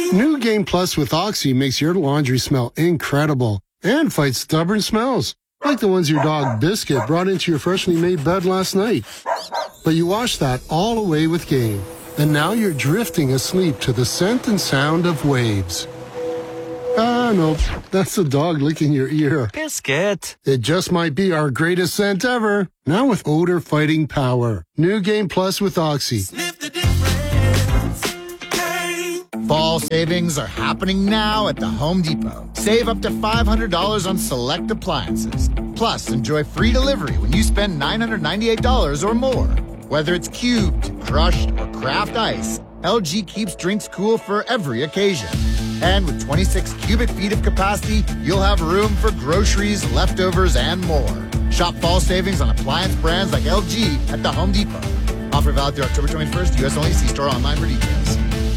New Game Plus with Oxy makes your laundry smell incredible and fights stubborn smells, like the ones your dog Biscuit brought into your freshly made bed last night. But you washed that all away with Game, and now you're drifting asleep to the scent and sound of waves. Ah, no, that's the dog licking your ear. Biscuit. It just might be our greatest scent ever. Now with odor-fighting power. New Game Plus with Oxy. Sniff the difference. Hey. Fall savings are happening now at the Home Depot. Save up to $500 on select appliances. Plus, enjoy free delivery when you spend $998 or more. Whether it's cubed, crushed, or craft ice, LG keeps drinks cool for every occasion. And with 26 cubic feet of capacity, you'll have room for groceries, leftovers, and more. Shop fall savings on appliance brands like LG at the Home Depot. Offer valid through October 21st, U.S. only. See store online for details.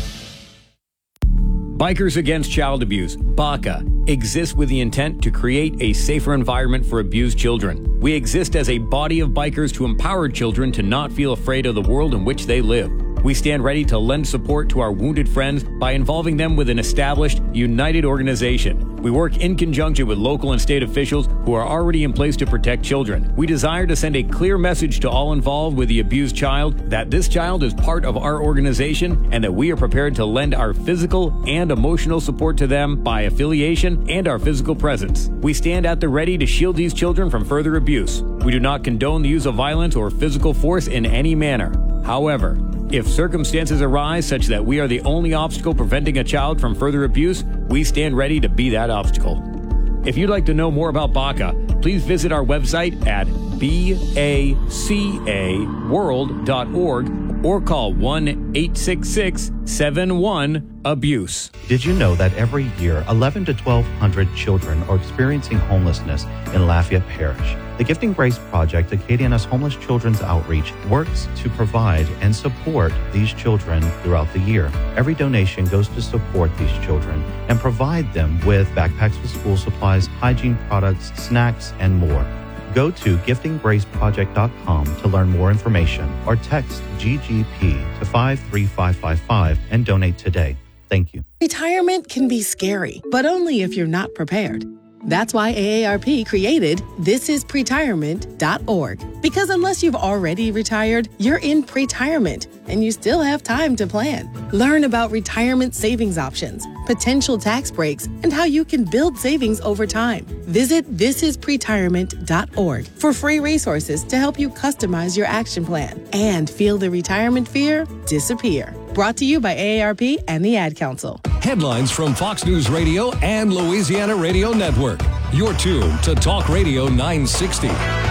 Bikers Against Child Abuse, BACA, exists with the intent to create a safer environment for abused children. We exist as a body of bikers to empower children to not feel afraid of the world in which they live. We stand ready to lend support to our wounded friends by involving them with an established, united organization. We work in conjunction with local and state officials who are already in place to protect children. We desire to send a clear message to all involved with the abused child that this child is part of our organization and that we are prepared to lend our physical and emotional support to them by affiliation and our physical presence. We stand at the ready to shield these children from further abuse. We do not condone the use of violence or physical force in any manner. However, if circumstances arise such that we are the only obstacle preventing a child from further abuse, we stand ready to be that obstacle. If you'd like to know more about BACA, please visit our website at bacaworld.org or call 1-866-71-ABUSE. Did you know that every year 11 to 1,200 children are experiencing homelessness in Lafayette Parish? The Gifting Grace Project, Acadiana's Homeless Children's Outreach, works to provide and support these children throughout the year. Every donation goes to support these children and provide them with backpacks with school supplies, hygiene products, snacks, and more. Go to giftinggraceproject.com to learn more information or text GGP to 53555 and donate today. Thank you. Retirement can be scary, but only if you're not prepared. That's why AARP created thisispretirement.org. Because unless you've already retired, you're in pretirement and you still have time to plan. Learn about retirement savings options, potential tax breaks, and how you can build savings over time. Visit thisispretirement.org for free resources to help you customize your action plan and feel the retirement fear disappear. Brought to you by AARP and the Ad Council. Headlines from Fox News Radio and Louisiana Radio Network. You're tuned to Talk Radio 960.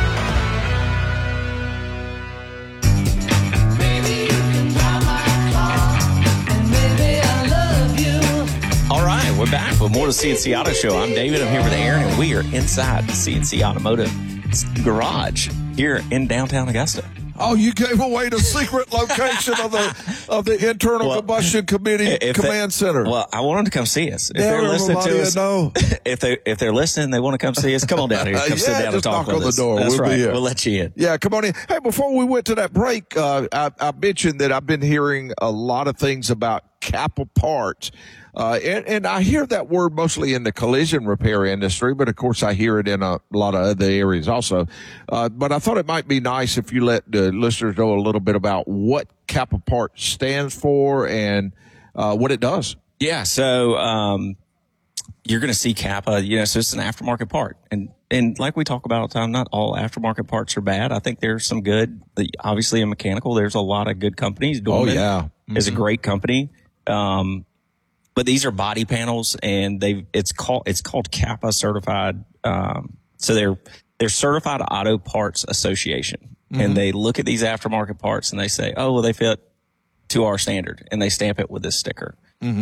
All right, we're back with more of the CNC Auto Show. I'm David. I'm here with Aaron, and we are inside the CNC Automotive Garage here in downtown Augusta. Oh, you gave away the secret location of the Internal Combustion Committee Command Center. Well, I want them to come see us. If they're listening to us, know. if they're listening, they want to come see us. Come on down here. Come sit down and talk with us. Just knock on the door. That's right. Be we'll let you in. Yeah, come on in. Hey, before we went to that break, I mentioned that I've been hearing a lot of things about Kappa parts. And I hear that word mostly in the collision repair industry, but of course I hear it in a lot of other areas also. But I thought it might be nice if you let the listeners know a little bit about what Kappa Part stands for and what it does. Yeah, so you're going to see Kappa, so it's an aftermarket part. And like we talk about all the time, not all aftermarket parts are bad. I think there's some good. Obviously in mechanical, there's a lot of good companies. Dorman is a great company. But these are body panels, and it's called Kappa certified. So they're Certified Auto Parts Association, and they look at these aftermarket parts and they say, oh, well, they fit to our standard, and they stamp it with this sticker.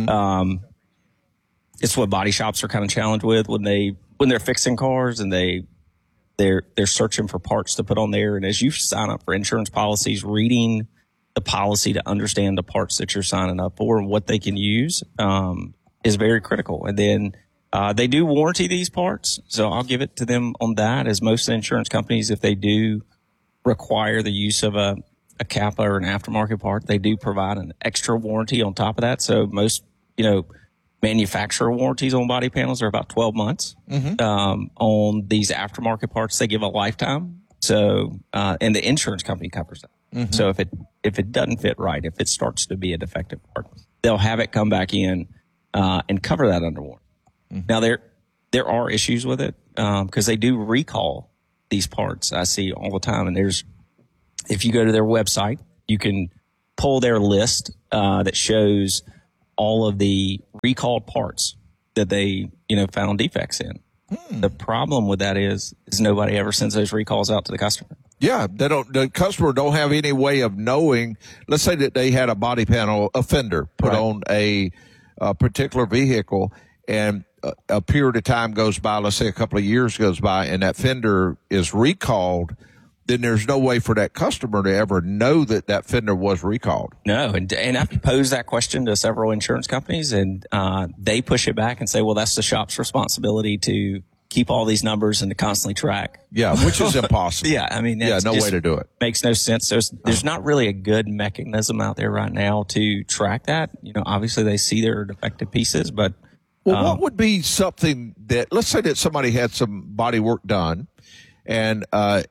It's what body shops are kind of challenged with when they're fixing cars and they're searching for parts to put on there. And as you sign up for insurance policies, reading the policy to understand the parts that you're signing up for and what they can use is very critical. And then they do warranty these parts, so I'll give it to them on that. As most insurance companies, if they do require the use of a Kappa or an aftermarket part, they do provide an extra warranty on top of that. So most manufacturer warranties on body panels are about 12 months. On these aftermarket parts, they give a lifetime. So, and the insurance company covers that. So if it doesn't fit right, if it starts to be a defective part, they'll have it come back in and cover that under warranty. Now there are issues with it because they do recall these parts. I see all the time, and if you go to their website, you can pull their list that shows all of the recalled parts that they, found defects in. The problem with that is nobody ever sends those recalls out to the customer. Yeah, the customer don't have any way of knowing. Let's say that they had a body panel, a fender put on a particular vehicle, and a period of time goes by, let's say a couple of years goes by, and that fender is recalled. Then there's no way for that customer to ever know that fender was recalled. No, and I've posed that question to several insurance companies, and they push it back and say, well, that's the shop's responsibility to keep all these numbers and to constantly track. Yeah, which is impossible. Yeah, I mean, no way to do it. Makes no sense. There's not really a good mechanism out there right now to track that. Obviously they see their defective pieces, but what would be something that, let's say that somebody had some body work done, and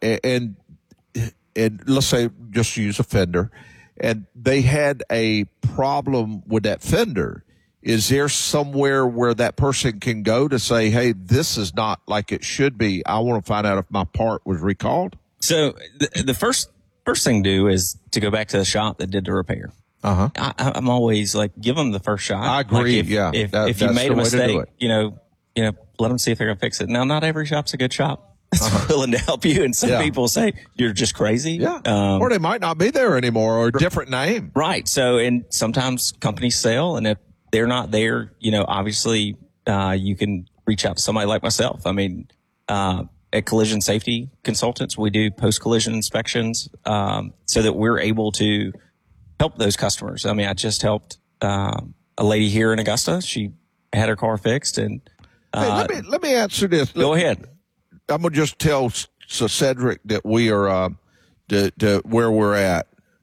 let's say just use a fender, and they had a problem with that fender. Is there somewhere where that person can go to say, hey, this is not like it should be. I want to find out if my part was recalled? So the first thing to do is to go back to the shop that did the repair. I'm always like, give them the first shot. I agree. If you made a mistake, let them see if they're going to fix it. Now, not every shop's a good shop. That's willing to help you. And some people say, you're just crazy. Yeah. Or they might not be there anymore, or a different name. Right. So, and sometimes companies sell, and if they're not there, obviously, you can reach out to somebody like myself. I mean, at Collision Safety Consultants, we do post-collision inspections, so that we're able to help those customers. I mean, I just helped, a lady here in Augusta. She had her car fixed, and, hey, let me answer this. Go ahead. I'm going to just tell Cedric that we are, to where we're at.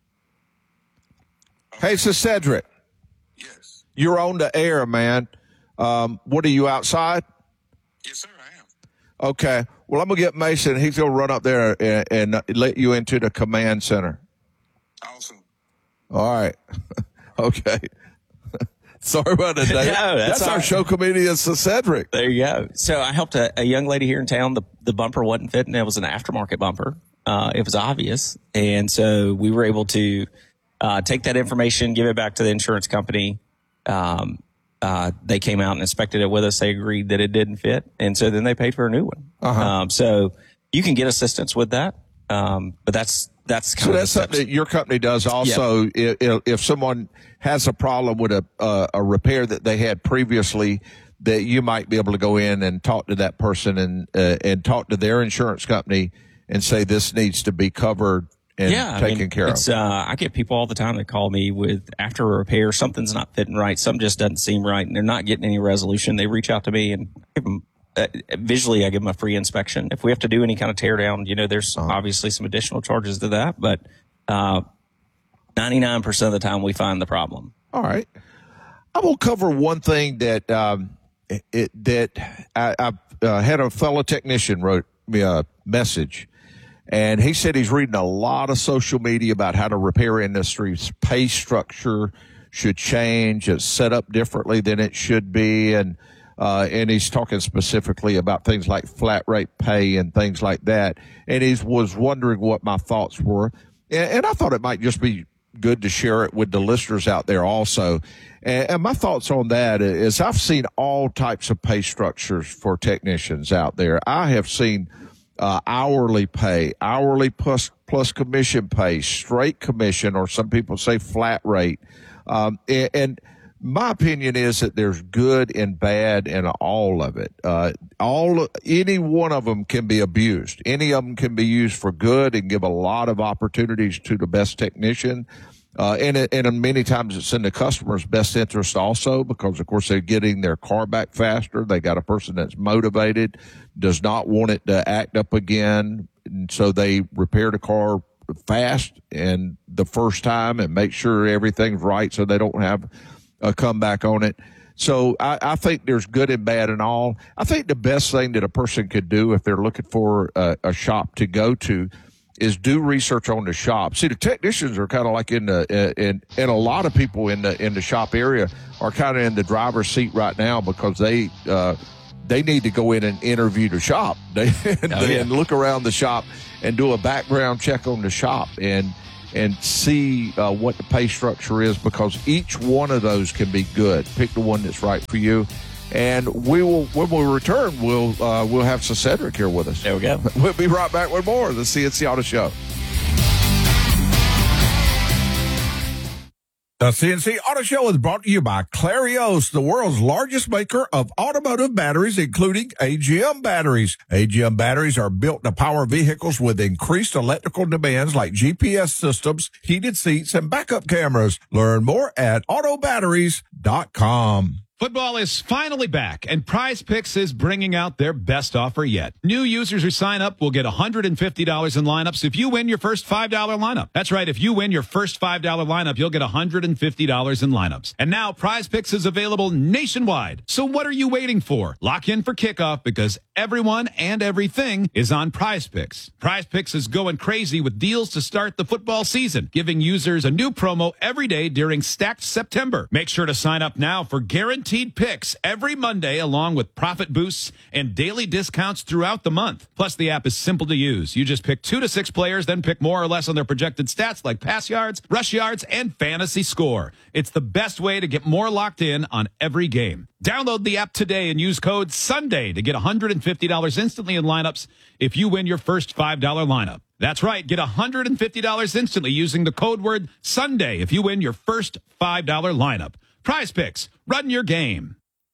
Hey, Cedric. Yes. You're on the air, man. What are you, outside? Yes, sir, I am. Okay. Well, I'm going to get Mason. He's going to run up there and let you into the command center. Awesome. All right. Okay. Sorry about that, Dave. No, that's our show comedian, Cedric. There you go. So I helped a young lady here in town. The bumper wasn't fitting. It was an aftermarket bumper. It was obvious. And so we were able to take that information, give it back to the insurance company. They came out and inspected it with us. They agreed that it didn't fit. And so then they paid for a new one. So you can get assistance with that. But that's kind of that's something that your company does also. Yeah. If someone has a problem with a repair that they had previously, that you might be able to go in and talk to that person and talk to their insurance company and say this needs to be covered and taken care of. I get people all the time that call me with, after a repair, something's not fitting right, something just doesn't seem right, and they're not getting any resolution. They reach out to me and give them, visually, I give them a free inspection. If we have to do any kind of tear down, there's obviously some additional charges to that, but 99% of the time we find the problem. All right. I will cover one thing that I had a fellow technician wrote me a message, and he said he's reading a lot of social media about how the repair industry's pay structure should change. It's set up differently than it should be, and he's talking specifically about things like flat rate pay and things like that. And he was wondering what my thoughts were, and I thought it might just be good to share it with the listeners out there also. And my thoughts on that is I've seen all types of pay structures for technicians out there. I have seen hourly pay, hourly plus commission pay, straight commission, or some people say flat rate. And my opinion is that there's good and bad in all of it. Any one of them can be abused. Any of them can be used for good and give a lot of opportunities to the best technician. And many times it's in the customer's best interest also, because of course they're getting their car back faster. They got a person that's motivated, does not want it to act up again. And so they repair the car fast and the first time and make sure everything's right so they don't have a comeback on it. So I think there's good and bad in all. I think the best thing that a person could do if they're looking for a shop to go to is do research on the shop. See, the technicians are kind of like in a lot of people in the shop area are kind of in the driver's seat right now because they need to go in and interview the shop. And look around the shop and do a background check on the shop and see what the pay structure is, because each one of those can be good. Pick the one that's right for you. And when we return, we'll have Sir Cedric here with us. There we go. We'll be right back with more of the CNC Auto Show. The CNC Auto Show is brought to you by Clarios, the world's largest maker of automotive batteries, including AGM batteries. AGM batteries are built to power vehicles with increased electrical demands like GPS systems, heated seats, and backup cameras. Learn more at autobatteries.com. Football is finally back, and Prize Picks is bringing out their best offer yet. New users who sign up will get $150 in lineups if you win your first $5 lineup. That's right, if you win your first $5 lineup, you'll get $150 in lineups. And now Prize Picks is available nationwide. So what are you waiting for? Lock in for kickoff, because everyone and everything is on Prize Picks. Prize Picks is going crazy with deals to start the football season, giving users a new promo every day during Stacked September. Make sure to sign up now for guaranteed picks every Monday, along with profit boosts and daily discounts throughout the month. Plus, the app is simple to use. You just pick 2 to 6 players, then pick more or less on their projected stats like pass yards, rush yards, and fantasy score. It's the best way to get more locked in on every game. Download the app today and use code SUNDAY to get $150 instantly in lineups if you win your first $5 lineup. That's right, get $150 instantly using the code word SUNDAY if you win your first $5 lineup. Prize Picks, run your game.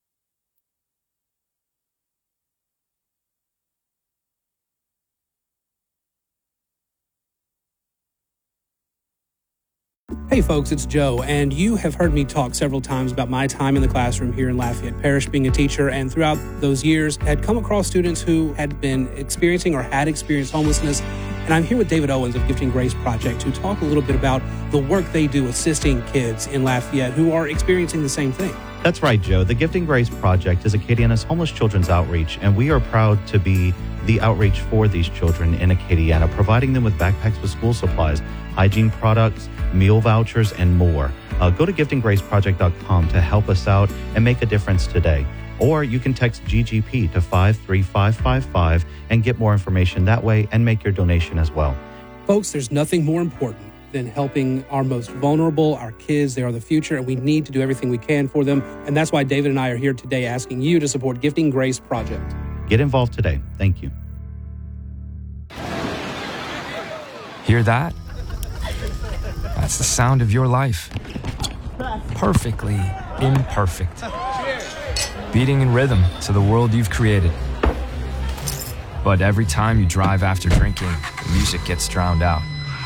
Hey folks, it's Joe, and you have heard me talk several times about my time in the classroom here in Lafayette Parish being a teacher, and throughout those years had come across students who had been experiencing or had experienced homelessness. And I'm here with David Owens of Gifting Grace Project to talk a little bit about the work they do assisting kids in Lafayette who are experiencing the same thing. That's right, Joe. The Gifting Grace Project is Acadiana's homeless children's outreach, and we are proud to be the outreach for these children in Acadiana, providing them with backpacks with school supplies, hygiene products, meal vouchers, and more. Go to giftinggraceproject.com to help us out and make a difference today. Or you can text GGP to 53555 and get more information that way and make your donation as well. Folks, there's nothing more important than helping our most vulnerable, our kids. They are the future, and we need to do everything we can for them. And that's why David and I are here today asking you to support Gifting Grace Project. Get involved today. Thank you. Hear that? That's the sound of your life. Perfectly imperfect. Beating in rhythm to the world you've created. But every time you drive after drinking, the music gets drowned out.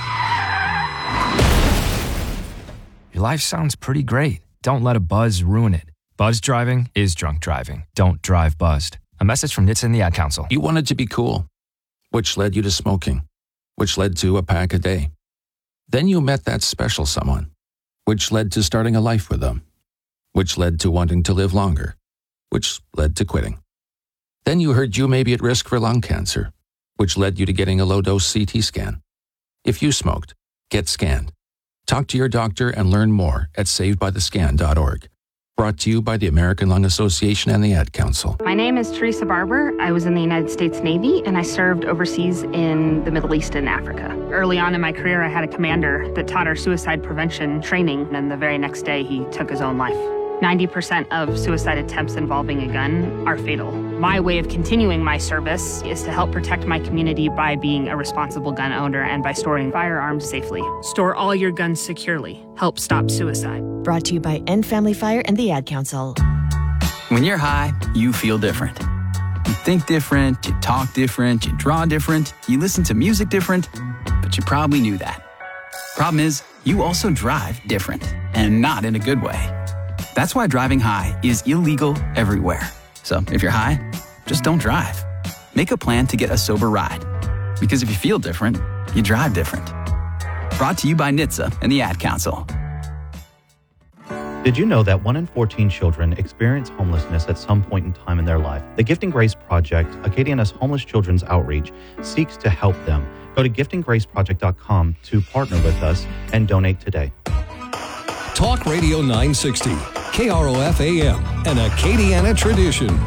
Your life sounds pretty great. Don't let a buzz ruin it. Buzz driving is drunk driving. Don't drive buzzed. A message from NHTSA and the Ad Council. You wanted to be cool, which led you to smoking, which led to a pack a day. Then you met that special someone, which led to starting a life with them, which led to wanting to live longer, which led to quitting. Then you heard you may be at risk for lung cancer, which led you to getting a low-dose CT scan. If you smoked, get scanned. Talk to your doctor and learn more at savedbythescan.org. Brought to you by the American Lung Association and the Ad Council. My name is Teresa Barber. I was in the United States Navy, and I served overseas in the Middle East and Africa. Early on in my career, I had a commander that taught our suicide prevention training, and the very next day, he took his own life. 90% of suicide attempts involving a gun are fatal. My way of continuing my service is to help protect my community by being a responsible gun owner and by storing firearms safely. Store all your guns securely. Help stop suicide. Brought to you by End Family Fire and the Ad Council. When you're high, you feel different. You think different, you talk different, you draw different, you listen to music different, but you probably knew that. Problem is, you also drive different, and not in a good way. That's why driving high is illegal everywhere. So if you're high, just don't drive. Make a plan to get a sober ride. Because if you feel different, you drive different. Brought to you by NHTSA and the Ad Council. Did you know that 1 in 14 children experience homelessness at some point in time in their life? The Gifting Grace Project, Acadiana's homeless children's outreach, seeks to help them. Go to giftinggraceproject.com to partner with us and donate today. Talk Radio 960, KROF AM, an Acadiana tradition.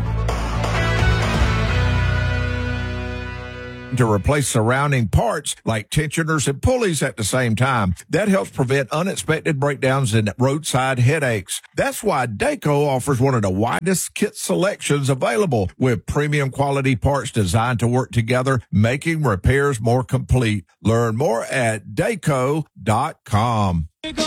To replace surrounding parts like tensioners and pulleys at the same time. That helps prevent unexpected breakdowns and roadside headaches. That's why Dayco offers one of the widest kit selections available, with premium quality parts designed to work together, making repairs more complete. Learn more at Dayco.com.